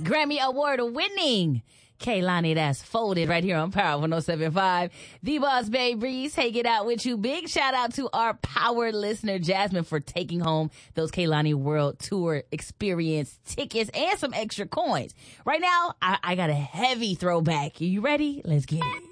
Grammy Award winning Kehlani, that's Folded right here on Power 107.5. The Boss Babe Breeze, take it out with you. Big shout out to our Power listener, Jasmine, for taking home those Kehlani World Tour experience tickets and some extra coins. Right now, I got a heavy throwback. Are you ready? Let's get it.